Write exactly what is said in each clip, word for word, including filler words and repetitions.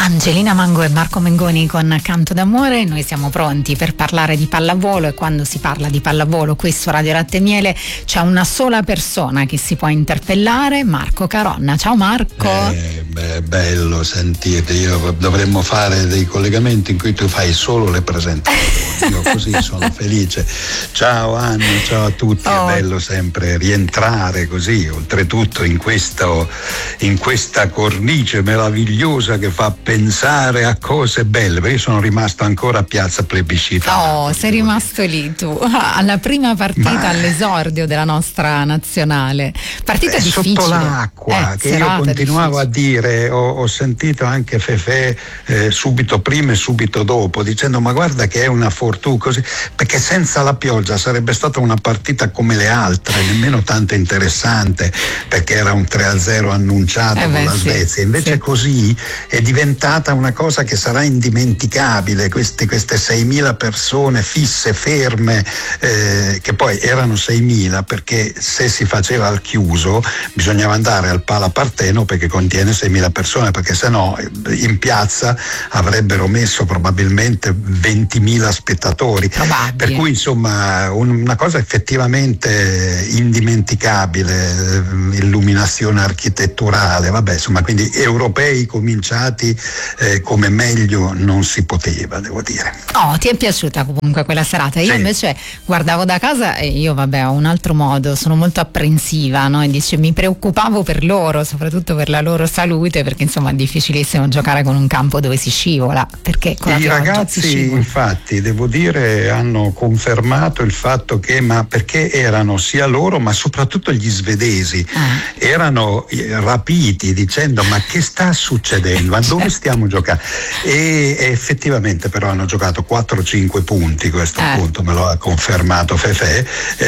Angelina Mango e Marco Mengoni con Canto d'amore. Noi siamo pronti per parlare di pallavolo, e quando si parla di pallavolo qui su Radio Latte e Miele c'è una sola persona che si può interpellare, Marco Caronna. Ciao Marco. Eh, beh, bello sentire, io dovremmo fare dei collegamenti in cui tu fai solo le presentazioni, io così sono felice. Ciao Anna, ciao a tutti, oh. È bello sempre rientrare così, oltretutto in questo, in questa cornice meravigliosa che fa pensare a cose belle, perché io sono rimasto ancora a Piazza Plebiscito. Oh, sei rimasto lì tu, alla prima partita, Ma... all'esordio della nostra nazionale. Partita Beh, difficile. Sotto l'acqua, eh, che io continuavo difficile. a dire, ho, ho sentito anche Fefè eh, subito prima e subito dopo, dicendo ma guarda che è una fortuna così, perché senza la pioggia sarebbe stata una partita come le altre, nemmeno tanto interessante, perché era un tre a zero annunciato eh con beh, la Svezia, sì, invece sì. Così è diventata una cosa che sarà indimenticabile, queste, queste seimila persone fisse, ferme, eh, che poi erano seimila perché se si faceva al chiuso bisognava andare al Pala Parteno perché contiene seimila persone, perché sennò in piazza avrebbero messo probabilmente ventimila spettatori. Probabile. Per cui insomma una cosa effettivamente indimenticabile, illuminazione architetturale, vabbè insomma, quindi europei cominciati eh, come meglio non si poteva, devo dire. Oh, ti è piaciuta comunque quella serata? Io sì. Invece guardavo da casa e io vabbè ho un altro modo, sono molto apprensiva, no? E dice, mi preoccupavo per loro, soprattutto per la loro salute, perché insomma è difficilissimo giocare con un campo dove si scivola, perché con la I ragazzi infatti devo dire hanno confermato il fatto che, ma perché erano sia loro ma soprattutto gli svedesi ah. erano rapiti dicendo ma che sta succedendo, ma dove stiamo giocando? E, e effettivamente però hanno giocato quattro cinque punti, questo eh. appunto me lo ha confermato Fefè,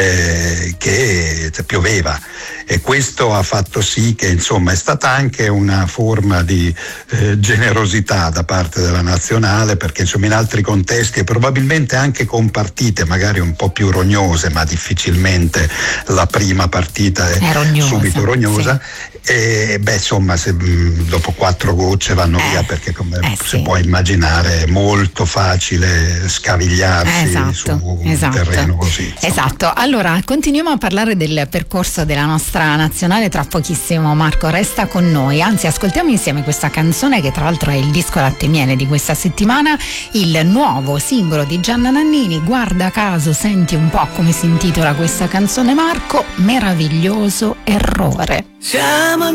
eh, che pioveva, e questo ha fatto sì che insomma è stata anche una forma di eh, generosità da parte della nazionale, perché insomma in altri contesti e probabilmente anche con partite magari un po' più rognose, ma difficilmente la prima partita è, è rognosa, subito rognosa, sì. E beh insomma se mh, dopo quattro gocce vanno eh, via, perché come eh, si sì. può immaginare è molto facile scavigliarsi esatto, su un esatto. terreno così insomma. Esatto, allora continuiamo a parlare del percorso della nostra nazionale tra pochissimo. Marco, resta con noi, anzi ascoltiamo insieme questa canzone che tra l'altro è il disco Latte e Miele di questa settimana, il nuovo singolo di Gianna Nannini. Guarda caso, senti un po' come si intitola questa canzone, Marco, Meraviglioso errore. Siamo